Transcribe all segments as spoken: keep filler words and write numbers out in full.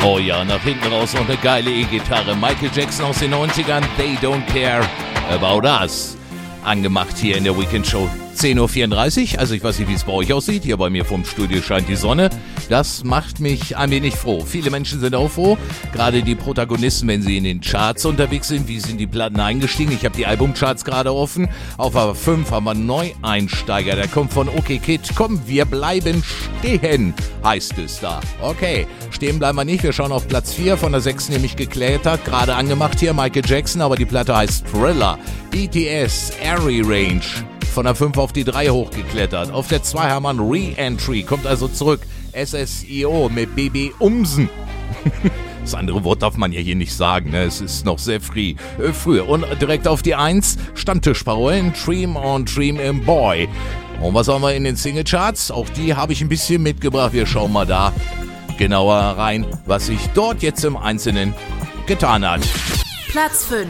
Oh ja, nach hinten raus noch eine geile E-Gitarre. Michael Jackson aus den neunzigern, They Don't Care About Us. Angemacht hier in der Weekend Show. zehn Uhr vierunddreißig, also ich weiß nicht, wie es bei euch aussieht. Hier bei mir vom Studio scheint die Sonne. Das macht mich ein wenig froh. Viele Menschen sind auch froh, gerade die Protagonisten, wenn sie in den Charts unterwegs sind. Wie sind die Platten eingestiegen? Ich habe die Albumcharts gerade offen. Auf A fünf haben wir einen Neueinsteiger, der kommt von OK Kid. Komm, wir bleiben stehen, heißt es da. Okay, stehen bleiben wir nicht. Wir schauen auf Platz vier, von der sechs nämlich geklettert. Gerade angemacht hier Michael Jackson, aber die Platte heißt Thriller. B T S, Airy Range. Von der fünf auf die drei hochgeklettert. Auf der zwei haben wir ein Re-Entry, kommt also zurück. S S I O mit B B Umsen. Das andere Wort darf man ja hier nicht sagen, ne? Es ist noch sehr früh. Äh, früher. Und direkt auf die eins, Stammtischparolen, Dream on Dream in Boy. Und was haben wir in den Singlecharts? Auch die habe ich ein bisschen mitgebracht. Wir schauen mal da genauer rein, was sich dort jetzt im Einzelnen getan hat. Platz fünf.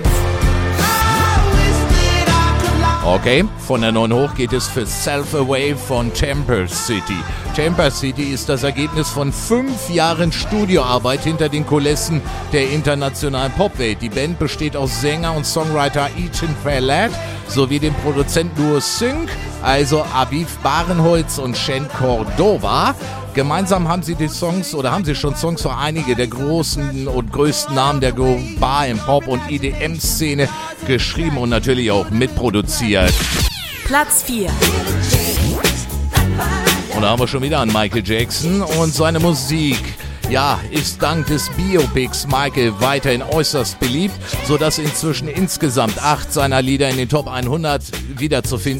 Okay, von der neun hoch geht es für Self-Away von Temper City. Temper City ist das Ergebnis von fünf Jahren Studioarbeit hinter den Kulissen der internationalen Popwelt. Die Band besteht aus Sänger und Songwriter Ethan Fallett sowie dem Produzentenduo Sync, also Aviv Barenholz und Shen Cordova. Gemeinsam haben sie die Songs oder haben sie schon Songs für einige der großen und größten Namen der globalen Pop- und E D M-Szene geschrieben und natürlich auch mitproduziert. Platz vier. Und da haben wir schon wieder an Michael Jackson und seine Musik. Ja, ist dank des Biopics Michael weiterhin äußerst beliebt, sodass inzwischen insgesamt acht seiner Lieder in den Top hundert wiederzufinden